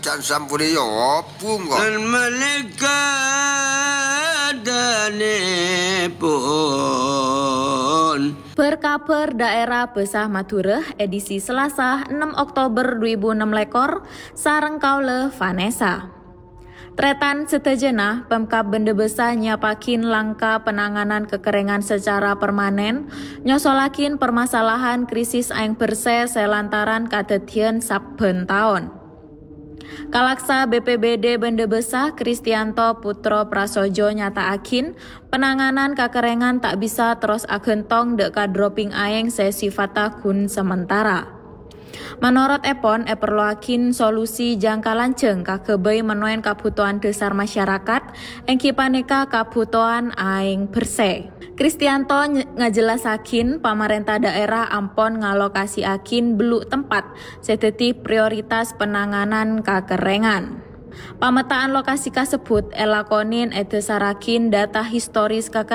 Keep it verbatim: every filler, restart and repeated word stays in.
Can sampune yo opo kok. Lan malaikat danipun. Berkabar daerah Besah Madura edisi Selasa enam Oktober dua ribu enam lekor sareng kaule Vanessa. Tretan setejenah Pemkab Bende Besah nyapakin langkah penanganan kekeringan secara permanen, nyosolakin permasalahan krisis aing bersih selantaran kadadian saben taun. Kalaksa B P B D Bende Besah Kristianto Putro Prasojo nyataakin penanganan kekeringan tak bisa terus agentong dek kadroping aeng sesifata kun sementara. Menurut Epon, eperluakin solusi jangka lanjeng kakebay menuen kabutuhan dasar masyarakat engki paneka kabutuhan aing bersih. Kristianto ngajelasakin pamarentah daerah ampon ngalokasi akin beluk tempat sedeti prioritas penanganan kekeringan. Pametaan lokasi kasebut elakonin edesarakin data historis kekeringan